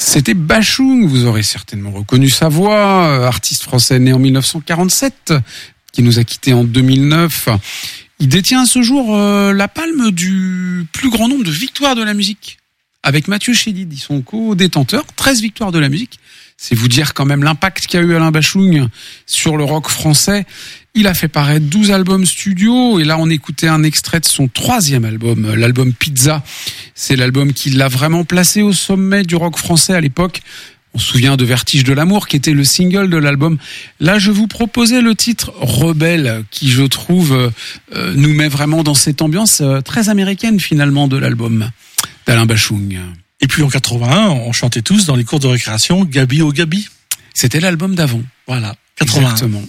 C'était Bashung, vous aurez certainement reconnu sa voix, artiste français né en 1947, qui nous a quittés en 2009. Il détient à ce jour la palme du plus grand nombre de victoires de la musique. Avec Mathieu Chédid, ils sont co-détenteurs, 13 victoires de la musique. C'est vous dire quand même l'impact qu'a eu Alain Bashung sur le rock français. Il a fait paraître 12 albums studio, et là on écoutait un extrait de son 3e album, l'album Pizza. C'est l'album qui l'a vraiment placé au sommet du rock français à l'époque. On se souvient de Vertige de l'amour, qui était le single de l'album. Là, je vous proposais le titre Rebelle, qui, je trouve, nous met vraiment dans cette ambiance très américaine, finalement, de l'album d'Alain Bashung. Et puis en 81, on chantait tous dans les cours de récréation Gabi au Gabi. C'était l'album d'avant. Voilà, 81. Exactement.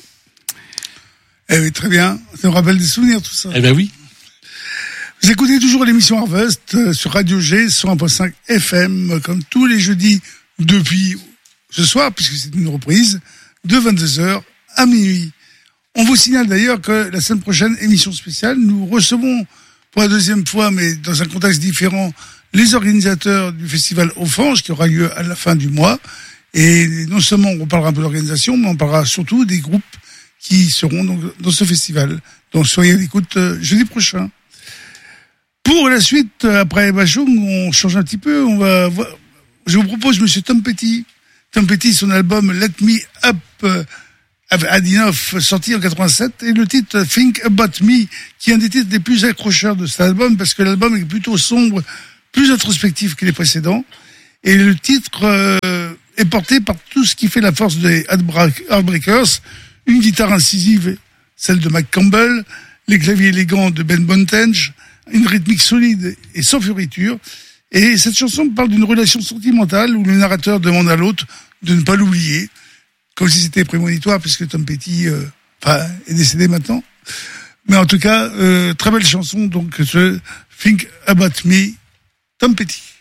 Eh oui, très bien. Ça me rappelle des souvenirs, tout ça. Eh ben oui. Vous écoutez toujours l'émission Harvest sur Radio G, sur 1.5 FM, comme tous les jeudis depuis ce soir, puisque c'est une reprise, de 22h à minuit. On vous signale d'ailleurs que la semaine prochaine, émission spéciale, nous recevons pour la 2e fois, mais dans un contexte différent, les organisateurs du festival Offense, qui aura lieu à la fin du mois. Et non seulement on parlera un peu de l'organisation, mais on parlera surtout des groupes qui seront donc dans ce festival. Donc soyez à l'écoute jeudi prochain. Pour la suite, après Bashung, on change un petit peu. On va voir. Je vous propose Monsieur Tom Petty. Tom Petty, son album Let Me Up Had Enough, sorti en 87, et le titre Think About Me, qui est un des titres les plus accrocheurs de cet album, parce que l'album est plutôt sombre, plus introspectif que les précédents. Et le titre est porté par tout ce qui fait la force des Heartbreakers. Une guitare incisive, celle de Mike Campbell, les claviers élégants de Ben Bontemps, une rythmique solide et sans fioriture. Et cette chanson parle d'une relation sentimentale où le narrateur demande à l'autre de ne pas l'oublier, comme si c'était prémonitoire, puisque Tom Petty est décédé maintenant. Mais en tout cas, très belle chanson, donc ce Think About Me, Tom Petty.